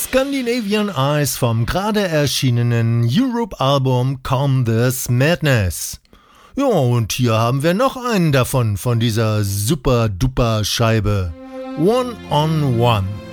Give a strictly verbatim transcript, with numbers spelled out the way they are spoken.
Scandinavian Eyes vom gerade erschienenen Europe-Album Calm This Madness. Ja, und hier haben wir noch einen davon, von dieser super-duper Scheibe. One on One.